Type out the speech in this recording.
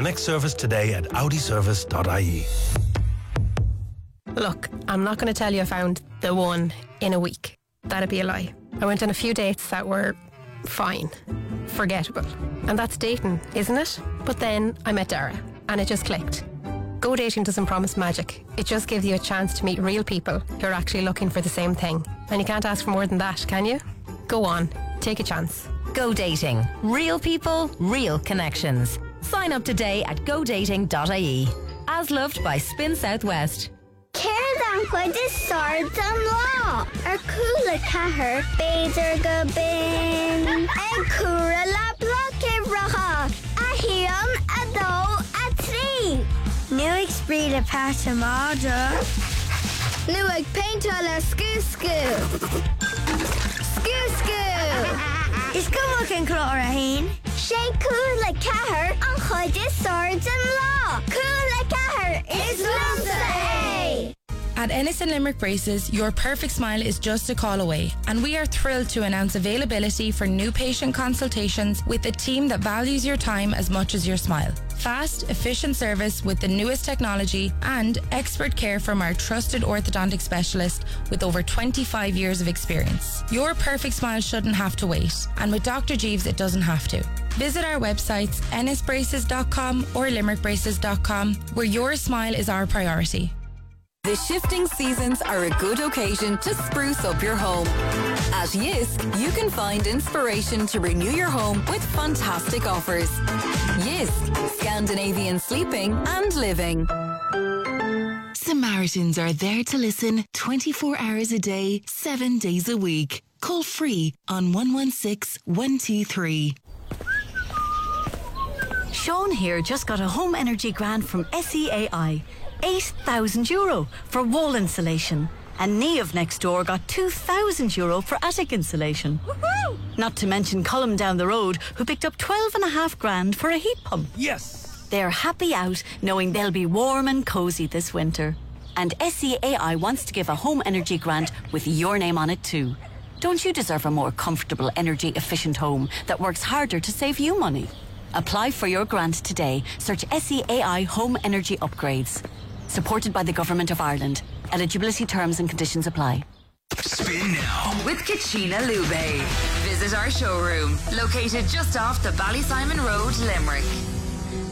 next service today at audiservice.ie. Look, I'm not going to tell you I found the one in a week. That'd be a lie. I went on a few dates that were fine, forgettable. And that's dating, isn't it? But then I met Dara and it just clicked. Go dating doesn't promise magic. It just gives you a chance to meet real people who are actually looking for the same thing. And you can't ask for more than that, can you? Go on, take a chance. Go dating. Real people, real connections. Sign up today at godating.ie. As loved by Spin Southwest. Céir chuid is sard an lá ar cúla cethir béidir go bin ag cúra le blochibreacha a híam a dó a trí. Nu ag spríd a pátamada. Nu ag painta le scú-scú. Scú-scú. Is cumach an clár a hain? Sé cúla cethir an chuid is sard an lá. Cúla cethir is lumsa é. At Ennis and Limerick Braces, your perfect smile is just a call away, and we are thrilled to announce availability for new patient consultations with a team that values your time as much as your smile. Fast, efficient service with the newest technology and expert care from our trusted orthodontic specialist with over 25 years of experience. Your perfect smile shouldn't have to wait, and with Dr. Jeeves it doesn't have to. Visit our websites ennisbraces.com or limerickbraces.com, where your smile is our priority. The shifting seasons are a good occasion to spruce up your home. At Yisk, you can find inspiration to renew your home with fantastic offers. Yisk, Scandinavian sleeping and living. Samaritans are there to listen 24 hours a day, 7 days a week. Call free on 116 123. Sean here just got a home energy grant from SEAI. €8,000 for wall insulation. And Niamh next door got €2,000 for attic insulation. Woohoo! Not to mention Colum down the road, who picked up 12.5 grand for a heat pump. Yes! They're happy out knowing they'll be warm and cosy this winter. And SEAI wants to give a home energy grant with your name on it too. Don't you deserve a more comfortable, energy efficient home that works harder to save you money? Apply for your grant today. Search SEAI Home Energy Upgrades. Supported by the Government of Ireland. Eligibility terms and conditions apply. Spin now with Kachina Lube. Visit our showroom, located just off the Ballysimon Road, Limerick.